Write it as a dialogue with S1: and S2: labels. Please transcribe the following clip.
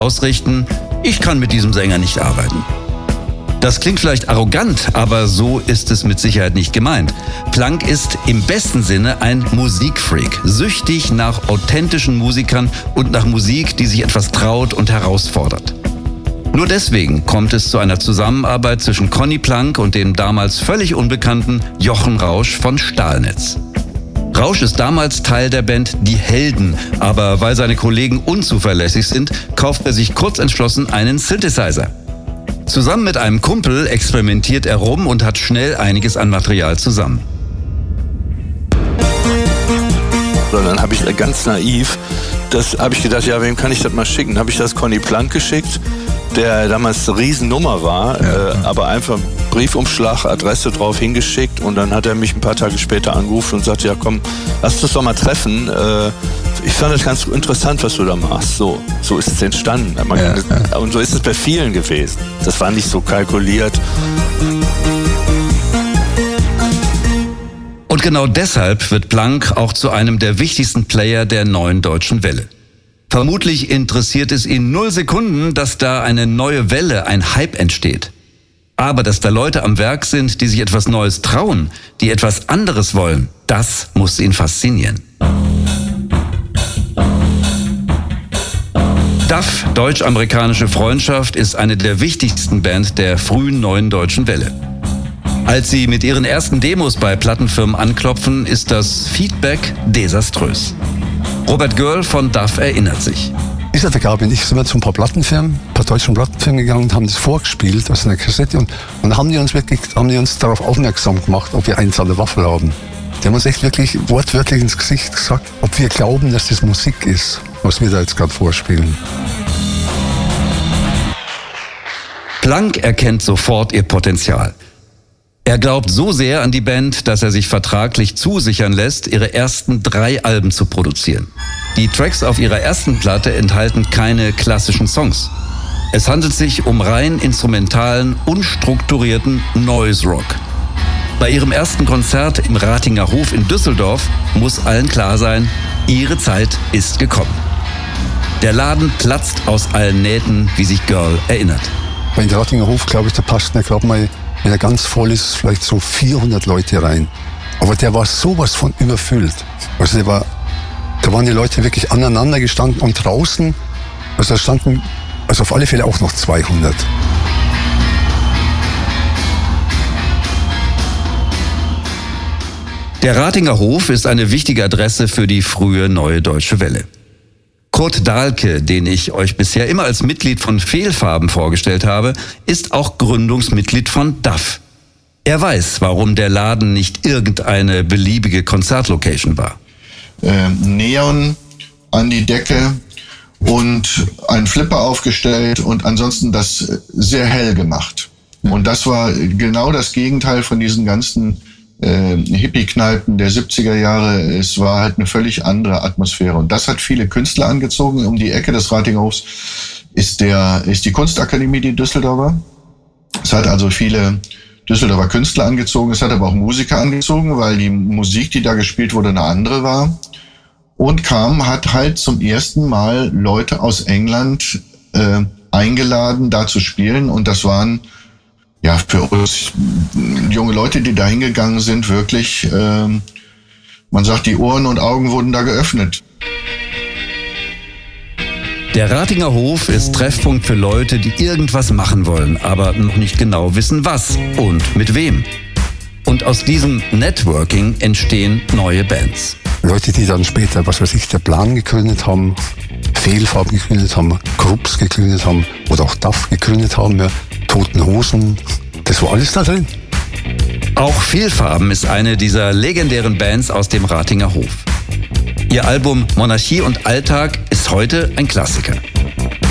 S1: ausrichten, ich kann mit diesem Sänger nicht arbeiten. Das klingt vielleicht arrogant, aber so ist es mit Sicherheit nicht gemeint. Plank ist im besten Sinne ein Musikfreak, süchtig nach authentischen Musikern und nach Musik, die sich etwas traut und herausfordert. Nur deswegen kommt es zu einer Zusammenarbeit zwischen Conny Plank und dem damals völlig unbekannten Jochen Rausch von Stahlnetz. Rausch ist damals Teil der Band Die Helden, aber weil seine Kollegen unzuverlässig sind, kauft er sich kurz entschlossen einen Synthesizer. Zusammen mit einem Kumpel experimentiert er rum und hat schnell einiges an Material zusammen.
S2: Und dann habe ich ganz naiv, habe ich gedacht, ja, wem kann ich das mal schicken? Habe ich das Conny Plank geschickt, der damals eine Riesennummer war, aber einfach Briefumschlag, Adresse drauf hingeschickt und dann hat er mich ein paar Tage später angerufen und sagte, ja komm, lass uns doch mal treffen. Ich fand das ganz interessant, was du da machst. So ist es entstanden. Und so ist es bei vielen gewesen. Das war nicht so kalkuliert.
S1: Und genau deshalb wird Plank auch zu einem der wichtigsten Player der neuen deutschen Welle. Vermutlich interessiert es ihn 0 Sekunden, dass da eine neue Welle, ein Hype entsteht. Aber dass da Leute am Werk sind, die sich etwas Neues trauen, die etwas anderes wollen, das muss ihn faszinieren. DAF, Deutsch-Amerikanische Freundschaft, ist eine der wichtigsten Bands der frühen neuen deutschen Welle. Als sie mit ihren ersten Demos bei Plattenfirmen anklopfen, ist das Feedback desaströs. Robert Görl von DAF erinnert sich.
S3: Dieser Vergabe bin ich zu ein paar Plattenfirmen, ein paar deutschen Plattenfirmen gegangen und haben das vorgespielt aus einer Kassette und dann haben die uns darauf aufmerksam gemacht, ob wir eins an der Waffel haben. Die haben uns echt wirklich wortwörtlich ins Gesicht gesagt, ob wir glauben, dass das Musik ist, was wir da jetzt gerade vorspielen.
S1: Plank erkennt sofort ihr Potenzial. Er glaubt so sehr an die Band, dass er sich vertraglich zusichern lässt, ihre ersten 3 Alben zu produzieren. Die Tracks auf ihrer ersten Platte enthalten keine klassischen Songs. Es handelt sich um rein instrumentalen, unstrukturierten Noise Rock. Bei ihrem ersten Konzert im Ratinger Hof in Düsseldorf muss allen klar sein, ihre Zeit ist gekommen. Der Laden platzt aus allen Nähten, wie sich Görl erinnert.
S3: Bei den Ratinger Hof, glaube ich, da passten ja gerade mal, wenn er ganz voll ist, vielleicht so 400 Leute rein. Aber der war sowas von überfüllt. Also da waren die Leute wirklich aneinander gestanden und draußen, also da standen auf alle Fälle auch noch 200.
S1: Der Ratinger Hof ist eine wichtige Adresse für die frühe neue deutsche Welle. Kurt Dahlke, den ich euch bisher immer als Mitglied von Fehlfarben vorgestellt habe, ist auch Gründungsmitglied von DAF. Er weiß, warum der Laden nicht irgendeine beliebige Konzertlocation war.
S4: Neon an die Decke und einen Flipper aufgestellt und ansonsten das sehr hell gemacht. Und das war genau das Gegenteil von diesen ganzen Hippie-Kneipen der 70er Jahre. Es war halt eine völlig andere Atmosphäre. Und das hat viele Künstler angezogen. Um die Ecke des Ratinger Hofs ist die Kunstakademie, die Düsseldorfer. Es hat also viele Düsseldorfer Künstler angezogen. Es hat aber auch Musiker angezogen, weil die Musik, die da gespielt wurde, eine andere war. Und hat halt zum ersten Mal Leute aus England eingeladen, da zu spielen. Und das waren ja für uns junge Leute, die da hingegangen sind, wirklich, man sagt, die Ohren und Augen wurden da geöffnet.
S1: Der Ratinger Hof ist Treffpunkt für Leute, die irgendwas machen wollen, aber noch nicht genau wissen, was und mit wem. Und aus diesem Networking entstehen neue Bands.
S3: Leute, die dann später, der Plan gegründet haben, Fehlfarben gegründet haben, Krups gegründet haben oder auch DAF gegründet haben, ja, Toten Hosen, das war alles da drin.
S1: Auch Fehlfarben ist eine dieser legendären Bands aus dem Ratinger Hof. Ihr Album Monarchie und Alltag ist heute ein Klassiker.